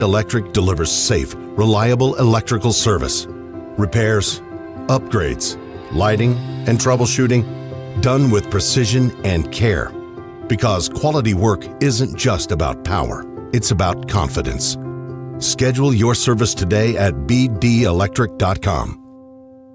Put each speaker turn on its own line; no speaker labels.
Electric delivers safe, reliable electrical service. Repairs, upgrades, lighting, and troubleshooting done with precision and care. Because quality work isn't just about power, it's about confidence. Schedule your service today at bdelectric.com.